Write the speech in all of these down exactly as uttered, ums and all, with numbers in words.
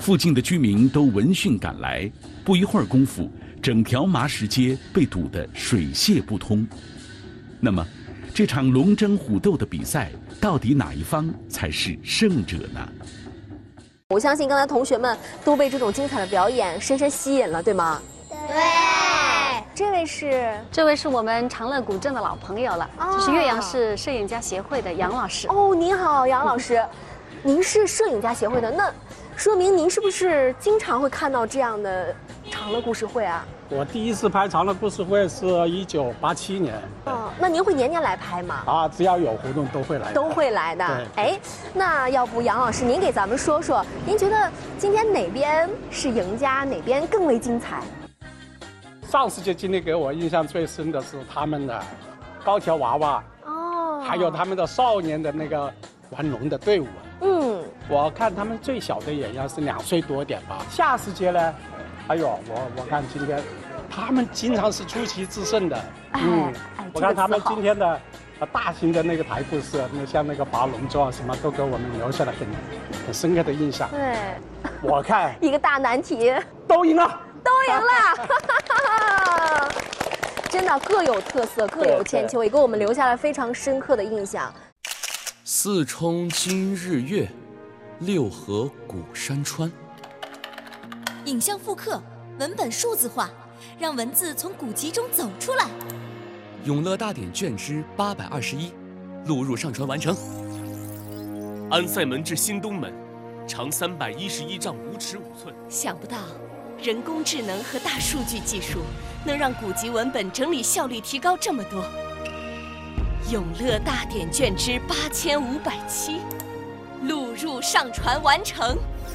附近的居民都闻讯赶来，不一会儿功夫，整条麻石街被堵得水泄不通。那么，这场龙争虎斗的比赛，到底哪一方才是胜者呢？ 我相信刚才同学们都被这种精彩的表演深深吸引了，对吗？ 对。 这位是， 这位是我们长乐古镇的老朋友了，哦、这是岳阳市摄影家协会的杨老师。 哦，您好，杨老师，您是摄影家协会的，那说明您是不是经常会看到这样的长乐故事会啊？ 我第一次拍长乐故事会是一九八七年。 哦，那您会年年来拍吗？ 啊，只要有活动都会来。 都会来的。哎，那要不杨老师您给咱们说说，您觉得今天哪边是赢家，哪边更为精彩？ 上世纪今天给我印象最深的是他们的高桥娃娃，哦，还有他们的少年的那个玩龙的队伍。嗯，我看他们最小的演员是两岁多点吧。下世界呢？哎呦，我我看今天，他们经常是出奇制胜的。嗯，哎、我看他们今天的，呃，大型的那个台布是，那像那个划龙舟啊，什么都给我们留下了很很深刻的印象。 对， 我看一个大难题， 都赢了， 都赢了，真的各有特色，各有千秋，也给我们留下了非常深刻的印象。 四冲今日月，六合古山川。 影像复刻，文本数字化，让文字从古籍中走出来。 永乐大典卷之八百二十一，录入上传完成。安塞门至新东门，长三百一十一丈五尺五寸。 想不到，人工智能和大数据技术能让古籍文本整理效率提高这么多。永乐大典卷之八千五百七，录入上传完成。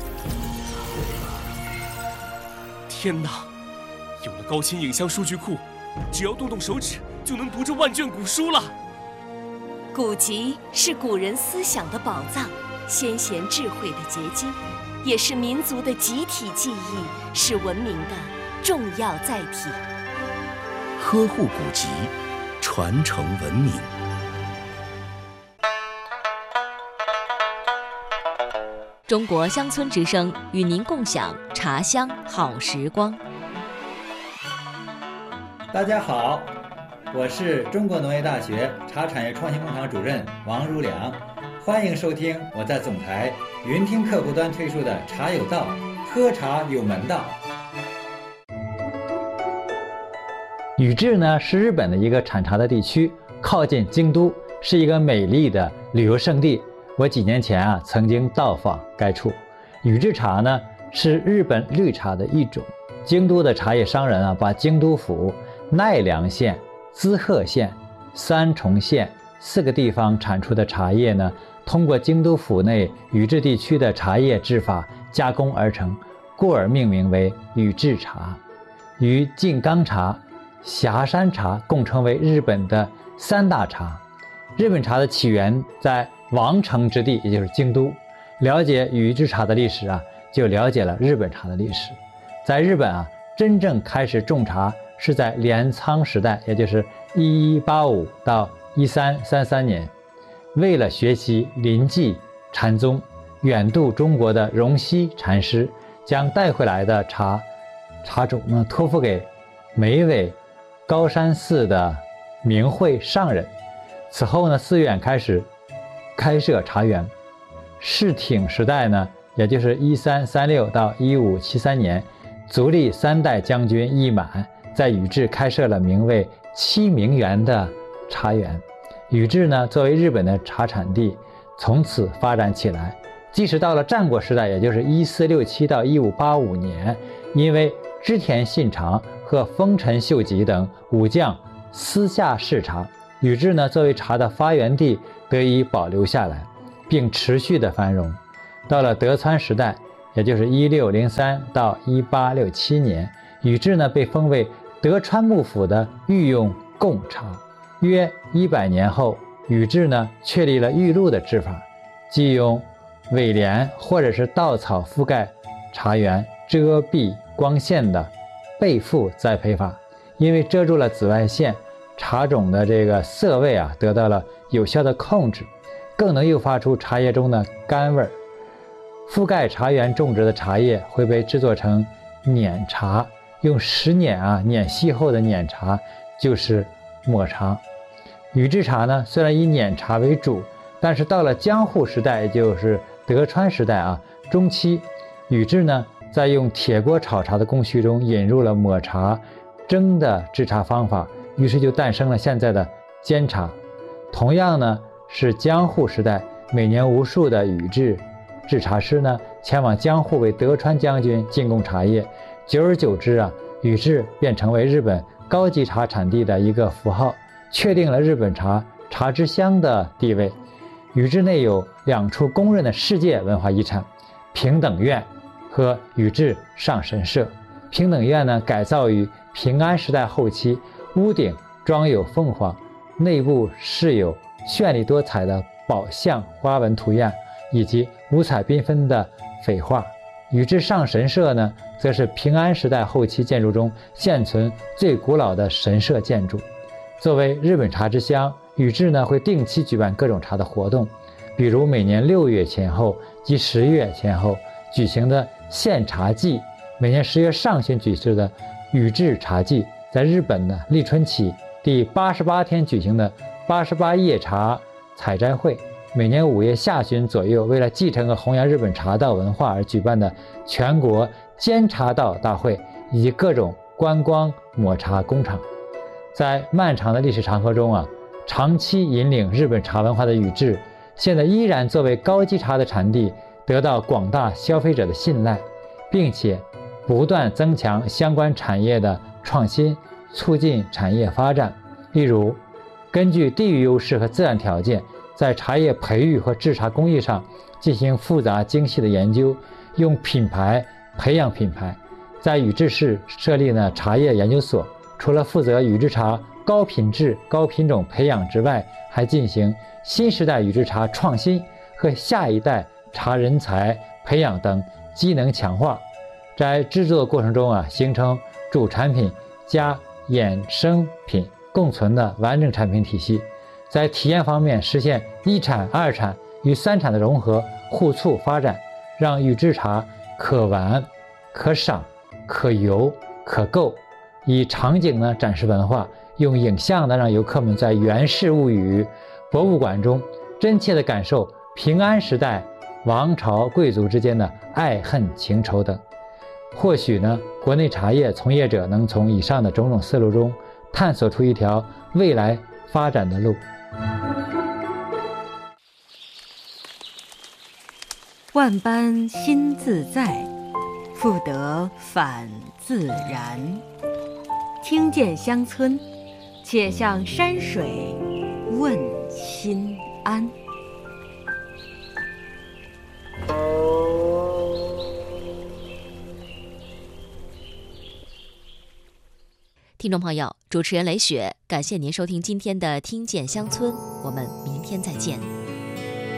天哪！有了高清影像数据库，只要动动手指就能读这万卷古书了。 古籍是古人思想的宝藏，先贤智慧的结晶，也是民族的集体记忆，是文明的重要载体。 呵护古籍，传承文明。 中国乡村之声与您共享茶乡好时光。 大家好，我是中国农业大学茶产业创新工厂主任王如良，欢迎收听我在总台云听客户端推出的茶有道，喝茶有门道。宇治呢是日本的一个产茶的地区，靠近京都，是一个美丽的旅游胜地。我几年前啊曾经到访该处。宇治茶呢是日本绿茶的一种。京都的茶叶商人啊把京都府、奈良县、滋贺县、三重县四个地方产出的茶叶呢，通过京都府内宇治地区的茶叶制法加工而成，故而命名为宇治茶。与静冈茶、狭山茶共称为日本的三大茶。日本茶的起源在王城之地，也就是京都。了解宇治茶的历史啊，就了解了日本茶的历史。在日本啊，真正开始种茶是在镰仓时代，也就是一一八五到一三三三年。为了学习临济禅宗，远渡中国的荣西禅师将带回来的茶茶种呢托付给眉尾高山寺的明慧上人。此后呢，寺院开始开设茶园。室町时代呢，也就是一三三六到一五七三年，足利三代将军义满在宇治开设了名为七明园的茶园。宇治呢，作为日本的茶产地，从此发展起来。即使到了战国时代，也就是一四六七到一五八五年，因为织田信长和丰臣秀吉等武将私下视察，宇治呢作为茶的发源地得以保留下来，并持续的繁荣。到了德川时代，也就是一六零三到一八六七年，宇治呢被封为德川幕府的御用贡茶。约一百年后，宇治呢确立了玉露的制法，即用苇帘或者是稻草覆盖茶园，遮蔽光线的背覆栽培法。因为遮住了紫外线，茶种的这个涩味啊得到了有效的控制，更能诱发出茶叶中的甘味儿。 覆盖茶园种植的茶叶会被制作成碾茶，用石碾啊碾细后的碾茶就是抹茶。宇治茶呢，虽然以碾茶为主，但是到了江户时代，也就是德川时代啊中期，宇治呢在用铁锅炒茶的工序中引入了抹茶蒸的制茶方法，于是就诞生了现在的煎茶。同样呢是江户时代，每年无数的宇治制茶师呢前往江户为德川将军进贡茶叶，久而久之啊，宇治便成为日本高级茶产地的一个符号，确定了日本茶茶之乡的地位。宇治内有两处公认的世界文化遗产，平等院和宇治上神社。平等院呢改造于平安时代后期，屋顶装有凤凰，内部饰有绚丽多彩的宝相花纹图样以及五彩缤纷的绯画。宇治上神社呢则是平安时代后期建筑中现存最古老的神社建筑。作为日本茶之乡，宇治呢会定期举办各种茶的活动，比如每年六月前后及十月前后举行的献茶季，每年十月上旬举行的宇治茶季，在日本的立春起第八十八天举行的八十八叶茶采摘会，每年五月下旬左右为了继承和弘扬日本茶道文化而举办的全国煎茶道大会，以及各种观光抹茶工厂。在漫长的历史长河中啊，长期引领日本茶文化的宇治，现在依然作为高级茶的产地，得到广大消费者的信赖，并且不断增强相关产业的创新，促进产业发展。例如，根据地域优势和自然条件，在茶叶培育和制茶工艺上进行复杂精细的研究，用品牌培养品牌。在宇治市设立了茶叶研究所，除了负责宇治茶高品质高品种培养之外，还进行新时代宇治茶创新和下一代茶人才培养等机能强化，在制作过程中啊，形成主产品加衍生品共存的完整产品体系。在体验方面实现一产二产与三产的融合互促发展，让宇治茶可玩可赏可游可购，以场景呢展示文化，用影像呢让游客们在源氏物语博物馆中真切地感受平安时代王朝贵族之间的爱恨情仇等。或许呢，国内茶叶从业者能从以上的种种思路中探索出一条未来发展的路。 万般心自在，复得返自然。听见乡村，且向山水问心安。 听众朋友，主持人雷雪，感谢您收听今天的《听见乡村》，我们明天再见。